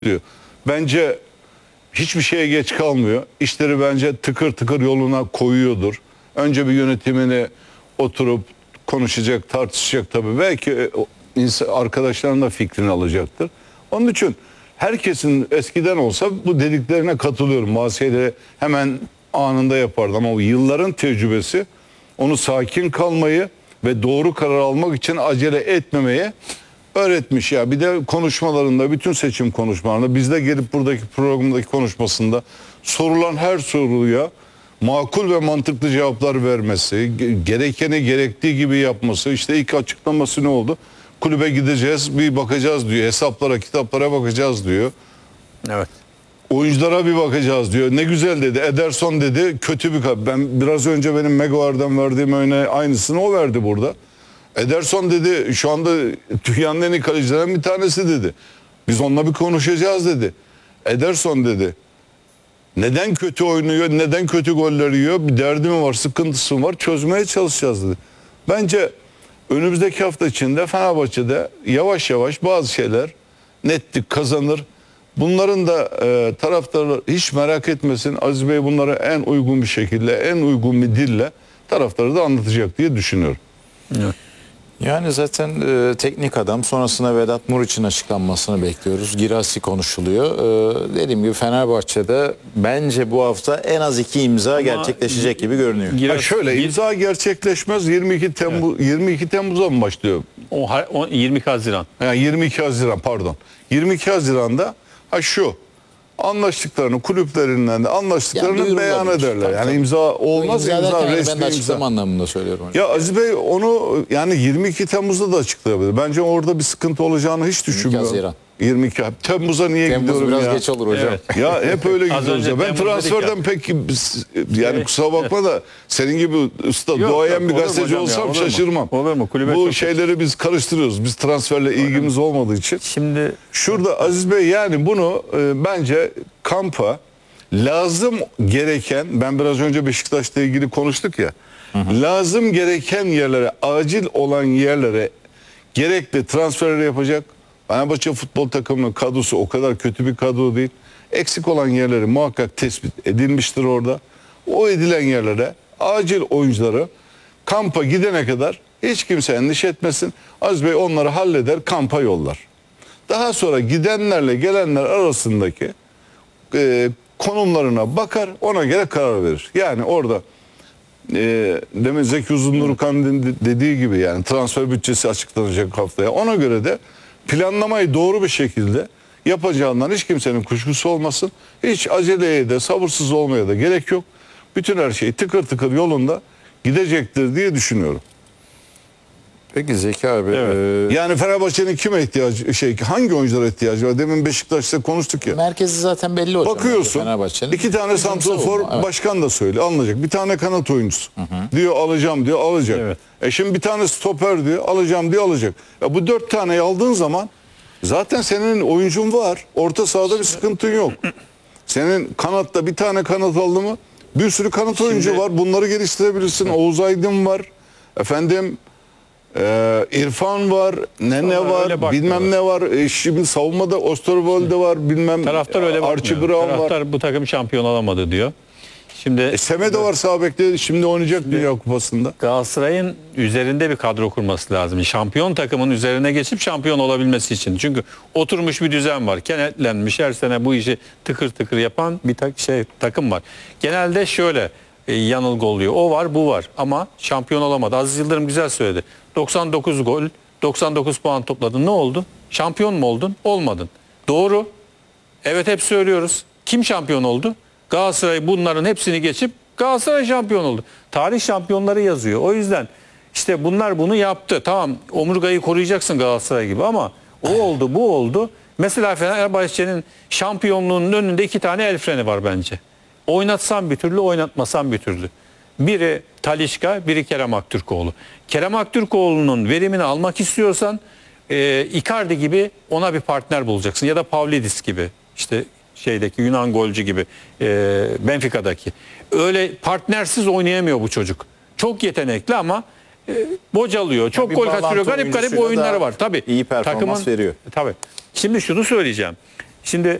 diyor. Bence hiçbir şeye geç kalmıyor. İşleri bence tıkır tıkır yoluna koyuyordur. Önce bir yönetimini oturup konuşacak, tartışacak tabii. Belki arkadaşların da fikrini alacaktır. Onun için herkesin eskiden olsa bu dediklerine katılıyorum. Masayla hemen anında yapardı ama o yılların tecrübesi onu sakin kalmayı ve doğru karar almak için acele etmemeye öğretmiş ya. Bir de konuşmalarında, bütün seçim konuşmalarında, bizde gelip buradaki programdaki konuşmasında sorulan her soruya makul ve mantıklı cevaplar vermesi, gerekeni gerektiği gibi yapması. İşte ilk açıklaması ne oldu? Kulübe gideceğiz, bir bakacağız diyor. Hesaplara, kitaplara bakacağız diyor. Evet. Oyunculara bir bakacağız diyor. Ne güzel dedi. Ederson dedi, kötü bir kalp. Ben biraz önce benim Maguire'dan verdiğim örneğe aynısını o verdi burada. Ederson dedi şu anda dünyanın en iyi kalecilerinden bir tanesi dedi. Biz onunla bir konuşacağız dedi. Ederson dedi. Neden kötü oynuyor, neden kötü goller yiyor? Bir derdi mi var, sıkıntısı mı var? Çözmeye çalışacağız dedi. Bence önümüzdeki hafta içinde Fenerbahçe'de yavaş yavaş bazı şeyler netlik kazanır. Bunların da taraftarlar hiç merak etmesin. Aziz Bey bunları en uygun bir şekilde, en uygun bir dille taraftarı da anlatacak diye düşünüyorum. Evet. Yani zaten teknik adam, sonrasında Vedat Muriç'in açıklanmasını bekliyoruz. Girassi konuşuluyor. Dediğim gibi Fenerbahçe'de bence bu hafta en az 2 imza gerçekleşecek gibi görünüyor. Şöyle imza gerçekleşmez 22 Temmuz'a mı başlıyor? O 22 Haziran. Yani 22 Haziran pardon. 22 Haziran'da şu anlaştıklarını kulüplerinden de anlaştıklarını Yani beyan ederler. Tabii, yani tabii. imza olmaz, imza ben de resmi imza. açıklama anlamında söylüyorum hocam. Ya Aziz Bey onu yani 22 Temmuz'da da açıklayabilir. Bence orada bir sıkıntı olacağını hiç düşünmüyorum. 22 Haziran. 22 Temmuz'a niye Temmuz gidiyorum biraz ya? geç olur hocam. Evet. Ya hep öyle Az gidiyoruz önce ya. Ben Temmuz transferden pek yani kusura bakma da senin gibi usta Yok, doğayan bir olur mu gazeteci hocam ya, olsam olur mu? şaşırmam. Olur mu? Kulübe Bu çok- şeyleri biz karıştırıyoruz. Biz transferle ilgimiz olmadığı için. Şimdi Şurada Aziz Bey yani bunu bence kampa lazım gereken, ben biraz önce Beşiktaş'la ilgili konuştuk ya. Lazım gereken yerlere, acil olan yerlere gerekli transferleri yapacak. Fenerbahçe futbol takımının kadrosu o kadar kötü bir kadro değil. Eksik olan yerleri muhakkak tespit edilmiştir orada. O edilen yerlere acil oyuncuları kampa gidene kadar hiç kimse endişe etmesin. Aziz Bey onları halleder, kampa yollar. Daha sonra gidenlerle gelenler arasındaki konumlarına bakar, ona göre karar verir. Yani orada demin Zeki Uzundurkan dediği gibi yani transfer bütçesi açıklanacak haftaya. Ona göre de planlamayı doğru bir şekilde yapacağından hiç kimsenin kuşkusu olmasın. Hiç aceleye de sabırsız olmaya da gerek yok. Bütün her şey tıkır tıkır yolunda gidecektir diye düşünüyorum. Peki Zeki abi. Yani Fenerbahçe'nin kime ihtiyacı, hangi oyunculara ihtiyacı var? Demin Beşiktaş'ta konuştuk ya. Merkezi zaten belli hocam. Bakıyorsun Fenerbahçe'nin. 2 tane santrafor Evet. başkan da söyle alınacak. Bir tane kanat oyuncusu diyor alacağım diyor alacak. Evet. Şimdi bir tane stoper diyor alacağım diyor alacak. Ya bu 4 taneyi aldığın zaman zaten senin oyuncun var. Orta sahada bir sıkıntın yok. Senin kanatta bir tane kanat aldı mı bir sürü kanat oyuncu var. Bunları geliştirebilirsin. Oğuz Aydın var. Efendim İrfan var, Nene Öyle var, bakmıyorlar. bilmem ne var. Şimdi savunmada Osterwolde var, bilmem taraftar öyle Archie bakmıyor. Brown var. Taraftar bu takım şampiyon olamadı diyor. Şimdi Semedo var sağ bekte, şimdi oynayacak Dünya Kupası'nda. Galatasaray'ın üzerinde bir kadro kurması lazım. Şampiyon takımın üzerine geçip şampiyon olabilmesi için. Çünkü oturmuş bir düzen var. Kenetlenmiş her sene bu işi tıkır tıkır yapan bir takım var. Genelde şöyle yanılgı oluyor. O var, bu var ama şampiyon olamadı. Aziz Yıldırım güzel söyledi. 99 gol, 99 puan topladın. Ne oldu? Şampiyon mu oldun? Olmadın. Doğru. Evet hep söylüyoruz. Kim şampiyon oldu? Galatasaray bunların hepsini geçip Galatasaray şampiyon oldu. Tarih şampiyonları yazıyor. O yüzden işte bunlar bunu yaptı. Tamam omurgayı koruyacaksın Galatasaray gibi ama o oldu bu oldu. Mesela Fenerbahçe'nin şampiyonluğunun önünde 2 tane el freni var bence. Oynatsan bir türlü oynatmasan bir türlü. Biri Talisca, biri Kerem Aktürkoğlu. Kerem Aktürkoğlu'nun verimini almak istiyorsan Icardi gibi ona bir partner bulacaksın. Ya da Pavlidis gibi işte şeydeki Yunan golcü gibi Benfica'daki. Öyle partnersiz oynayamıyor bu çocuk. Çok yetenekli ama bocalıyor. Çok Bir gol kaçırıyor. bağlantı Garip garip oyuncusuyla oyunları da var. Tabii. iyi performans veriyor. Tabii. Şimdi şunu söyleyeceğim. Şimdi